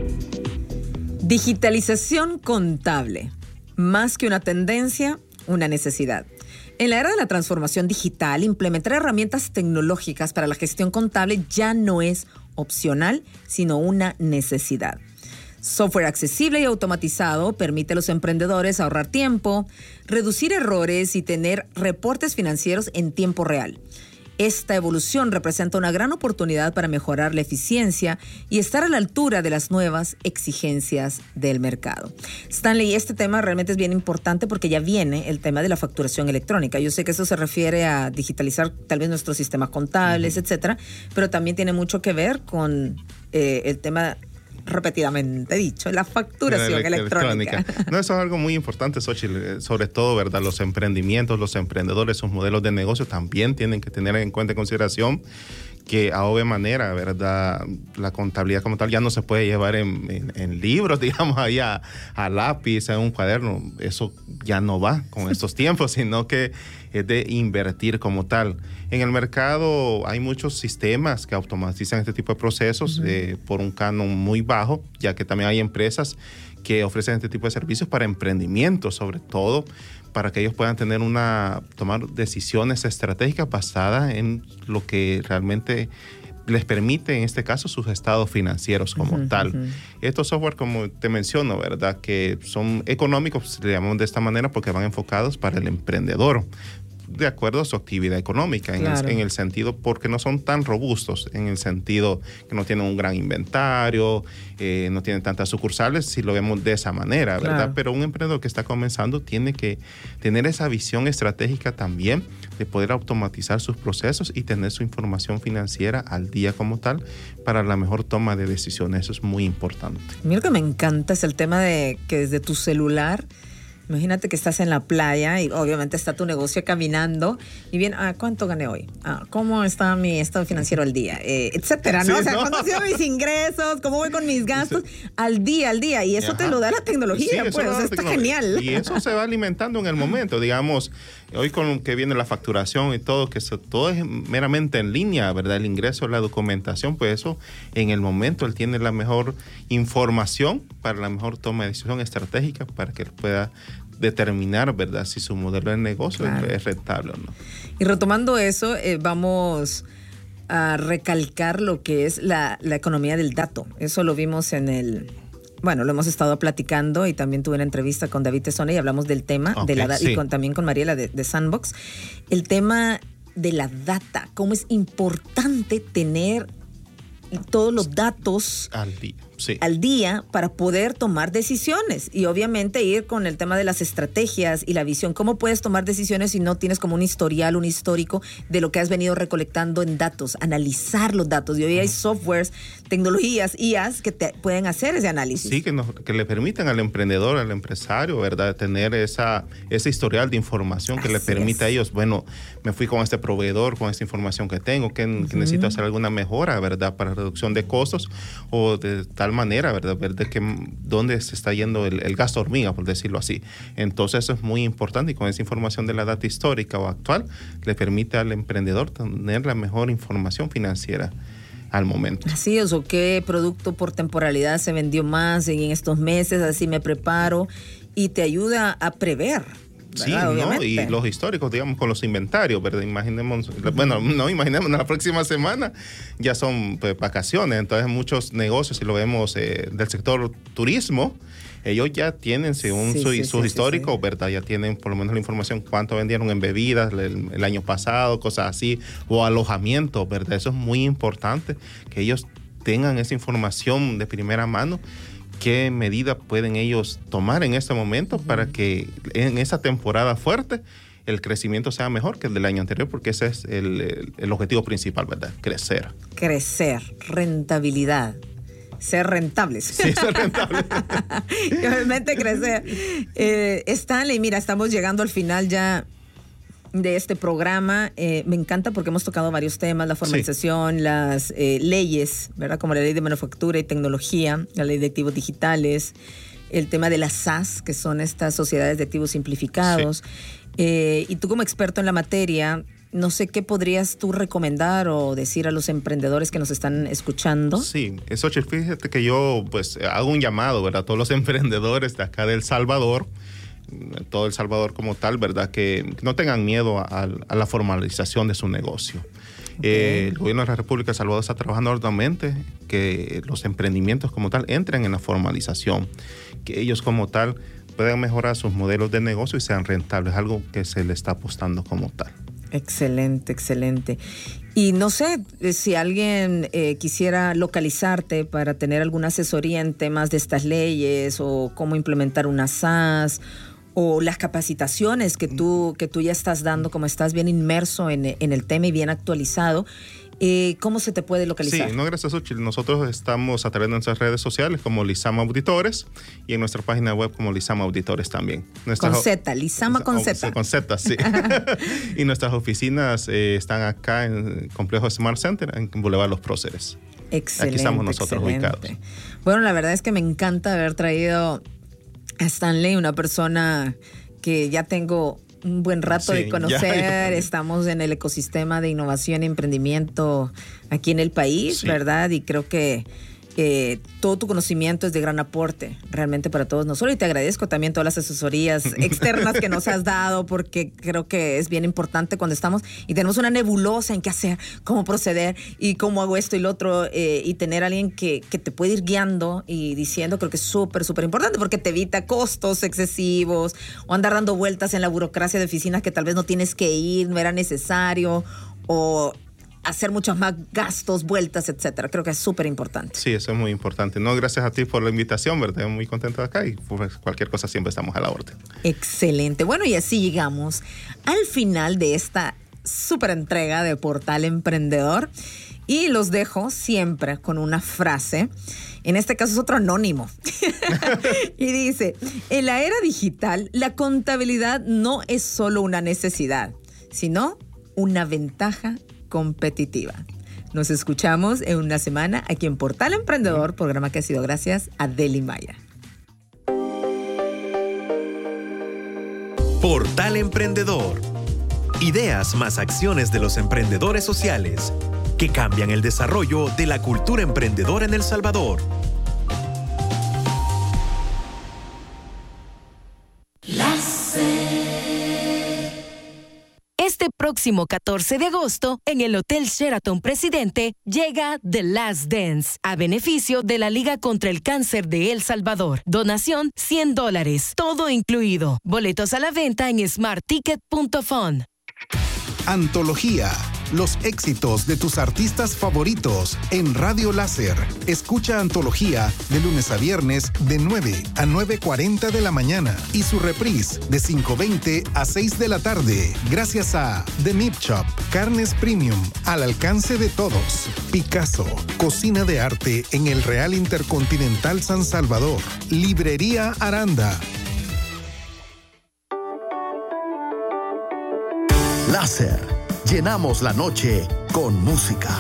Digitalización contable, más que una tendencia, una necesidad. En la era de la transformación digital, implementar herramientas tecnológicas para la gestión contable ya no es opcional, sino una necesidad. Software accesible y automatizado permite a los emprendedores ahorrar tiempo, reducir errores y tener reportes financieros en tiempo real. Esta evolución representa una gran oportunidad para mejorar la eficiencia y estar a la altura de las nuevas exigencias del mercado. Stanley, este tema realmente es bien importante porque ya viene el tema de la facturación electrónica. Yo sé que eso se refiere a digitalizar tal vez nuestros sistemas contables, etcétera, pero también tiene mucho que ver con el tema repetidamente dicho, la facturación electrónica. No, eso es algo muy importante, Xochitl, sobre todo, ¿verdad? Los emprendimientos, los emprendedores, sus modelos de negocio también tienen que tener en cuenta, en consideración, que a obvia manera, ¿verdad? La contabilidad como tal ya no se puede llevar en libros, digamos, ahí a lápiz, en un cuaderno. Eso ya no va con estos tiempos, sino que es de invertir como tal. En el mercado hay muchos sistemas que automatizan este tipo de procesos por un canon muy bajo, ya que también hay empresas que ofrecen este tipo de servicios para emprendimientos, sobre todo para que ellos puedan tomar decisiones estratégicas basadas en lo que realmente les permite, en este caso, sus estados financieros como tal. Estos software, como te menciono, ¿verdad? Que son económicos, le llamamos de esta manera porque van enfocados para el emprendedor, de acuerdo a su actividad económica, en el sentido, porque no son tan robustos, en el sentido que no tienen un gran inventario, no tienen tantas sucursales, si lo vemos de esa manera, ¿verdad? Claro. Pero un emprendedor que está comenzando tiene que tener esa visión estratégica también de poder automatizar sus procesos y tener su información financiera al día como tal para la mejor toma de decisiones. Eso es muy importante. Mira, lo que me encanta es el tema de que desde tu celular, imagínate que estás en la playa y obviamente está tu negocio caminando y bien, ¿cuánto gané hoy? ¿Cómo está mi estado financiero al día? Etcétera, ¿no? Sí, o sea, ¿cuántos han sido mis ingresos? ¿Cómo voy con mis gastos? Al día. Y eso te lo da la tecnología, pues. O sea, está genial. Y eso se va alimentando en el momento. Digamos, hoy con que viene la facturación y todo, que todo es meramente en línea, ¿verdad? El ingreso, la documentación, pues eso en el momento él tiene la mejor información para la mejor toma de decisión estratégica para que él pueda determinar, ¿verdad?, si su modelo de negocio es rentable o no. Y retomando eso, vamos a recalcar lo que es la economía del dato. Eso lo vimos lo hemos estado platicando y también tuve una entrevista con David Tesone y hablamos del tema de la data, y también con Mariela de Sandbox. El tema de la data, cómo es importante tener todos los datos al día para poder tomar decisiones y obviamente ir con el tema de las estrategias y la visión. ¿Cómo puedes tomar decisiones si no tienes como un historial, un histórico de lo que has venido recolectando en datos? Analizar los datos. Y hoy hay softwares, tecnologías, IAs que te pueden hacer ese análisis. Sí, que le permitan al emprendedor, al empresario, ¿verdad?, tener ese historial de información que le permita a ellos, bueno, me fui con este proveedor, con esta información que tengo, que necesito hacer alguna mejora, ¿verdad?, para reducción de costos o de tal manera, ¿verdad?, ver de dónde se está yendo el gasto hormiga, por decirlo así. Entonces eso es muy importante y con esa información de la data histórica o actual le permite al emprendedor tener la mejor información financiera al momento. Así es, o qué producto por temporalidad se vendió más en estos meses, así me preparo y te ayuda a prever. Sí, ¿no? Y los históricos, digamos, con los inventarios, ¿verdad? Imaginemos la próxima semana ya son vacaciones, entonces muchos negocios, si lo vemos del sector turismo, ellos ya tienen, según sus históricos, ¿verdad? Ya tienen por lo menos la información cuánto vendieron en bebidas el año pasado, cosas así, o alojamiento, ¿verdad? Eso es muy importante, que ellos tengan esa información de primera mano. ¿Qué medidas pueden ellos tomar en este momento para que en esa temporada fuerte el crecimiento sea mejor que el del año anterior? Porque ese es el objetivo principal, ¿verdad? Crecer, rentabilidad. Ser rentables. Sí, ser rentables. Y obviamente crecer. Stanley, mira, estamos llegando al final ya de este programa. Me encanta porque hemos tocado varios temas, la formalización, las leyes, ¿verdad? Como la ley de manufactura y tecnología, la ley de activos digitales, el tema de las SAS, que son estas sociedades de activos simplificados. Y tú como experto en la materia, no sé qué podrías tú recomendar o decir a los emprendedores que nos están escuchando. Sí, Xochitl, fíjate que yo pues hago un llamado, ¿verdad? A todos los emprendedores de acá de El Salvador, todo El Salvador como tal, ¿verdad? Que no tengan miedo a la formalización de su negocio. Okay. El gobierno de la República de El Salvador está trabajando arduamente que los emprendimientos como tal entren en la formalización, que ellos como tal puedan mejorar sus modelos de negocio y sean rentables, algo que se le está apostando como tal. Excelente, excelente. Y no sé si alguien quisiera localizarte para tener alguna asesoría en temas de estas leyes o cómo implementar una SAS o las capacitaciones que tú ya estás dando, como estás bien inmerso en el tema y bien actualizado. ¿Cómo se te puede localizar? Sí, no, gracias, Xochitl. Nosotros estamos a través de nuestras redes sociales como Lizama Auditores y en nuestra página web como Lizama Auditores también. Con Z, Lizama con Z. Con Z, sí. Y nuestras oficinas están acá en el complejo Smart Center, en Boulevard Los Próceres. Excelente. Aquí estamos nosotros ubicados. Bueno, la verdad es que me encanta haber traído a Stanley, una persona que ya tengo un buen rato de conocer. Ya. Estamos en el ecosistema de innovación y emprendimiento aquí en el país, ¿verdad? Y creo que todo tu conocimiento es de gran aporte realmente para todos nosotros, y te agradezco también todas las asesorías externas que nos has dado, porque creo que es bien importante cuando estamos y tenemos una nebulosa en qué hacer, cómo proceder y cómo hago esto y lo otro, y tener a alguien que te puede ir guiando y diciendo, creo que es súper, súper importante, porque te evita costos excesivos o andar dando vueltas en la burocracia de oficinas que tal vez no tienes que ir, no era necesario, o hacer muchos más gastos, vueltas, etcétera. Creo que es súper importante. Sí, eso es muy importante. No, gracias a ti por la invitación, ¿verdad? Muy contento de acá y pues, cualquier cosa siempre estamos a la orden. Excelente. Bueno, y así llegamos al final de esta súper entrega de Portal Emprendedor, y los dejo siempre con una frase. En este caso es otro anónimo. Y dice: en la era digital, la contabilidad no es solo una necesidad, sino una ventaja competitiva. Nos escuchamos en una semana aquí en Portal Emprendedor, programa que ha sido gracias a Deli Maya. Portal Emprendedor. Ideas más acciones de los emprendedores sociales que cambian el desarrollo de la cultura emprendedora en El Salvador. Este próximo 14 de agosto, en el Hotel Sheraton Presidente, llega The Last Dance, a beneficio de la Liga contra el Cáncer de El Salvador. Donación $100, todo incluido. Boletos a la venta en smartticket.fun. Antología. Los éxitos de tus artistas favoritos en Radio Láser. Escucha Antología de lunes a viernes de 9 a 9:40 de la mañana y su reprise de 5:20 a 6 de la tarde. Gracias a The Meat Shop, carnes premium al alcance de todos. Picasso, cocina de arte en el Real Intercontinental San Salvador. Librería Aranda. Láser. Llenamos la noche con música.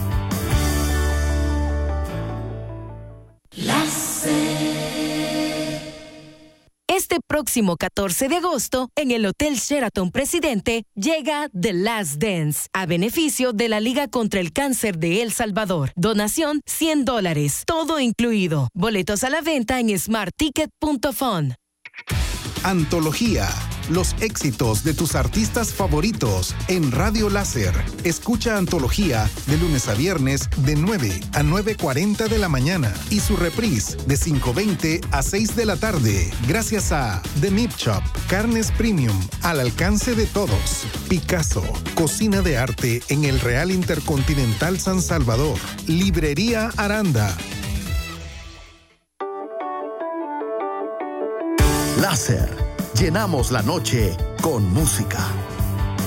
Este próximo 14 de agosto, en el Hotel Sheraton Presidente, llega The Last Dance, a beneficio de la Liga contra el Cáncer de El Salvador. Donación $100, todo incluido. Boletos a la venta en smartticket.fun. Antología. Los éxitos de tus artistas favoritos en Radio Láser. Escucha Antología de lunes a viernes de 9 a 9:40 de la mañana y su reprise de 5:20 a 6 de la tarde. Gracias a The Meat Shop, carnes premium al alcance de todos. Picasso, cocina de arte en el Real Intercontinental San Salvador. Librería Aranda. Láser. Llenamos la noche con música.